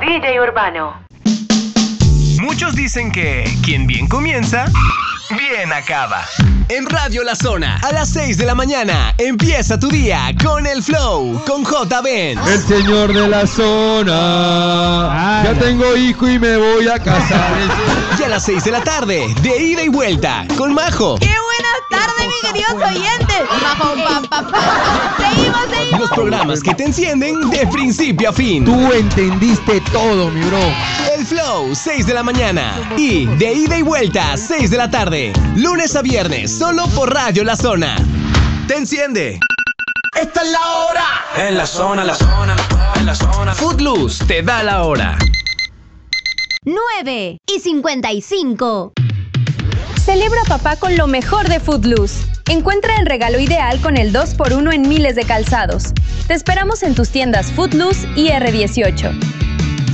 DJ Urbano. Muchos dicen que quien bien comienza, bien acaba. En Radio La Zona, a las 6 de la mañana, empieza tu día con el Flow, con J-Ben. El señor de la zona. Ya tengo hijo y me voy a casar. Y a las 6 de la tarde, de ida y vuelta, con Majo. ¡Qué buenas tardes, mis queridos oyentes! Majo, Seguimos. Los programas que te encienden de principio a fin. Tú entendiste todo, mi bro. El Flow, 6 de la mañana. Y de ida y vuelta, 6 de la tarde. Lunes a viernes, solo por Radio La Zona. ¡Te enciende! ¡Esta es la hora! En la zona. Footloose te da la hora. 9:55. Celebra a papá con lo mejor de Footloose. Encuentra el regalo ideal con el 2x1 en miles de calzados. Te esperamos en tus tiendas Footloose y R18.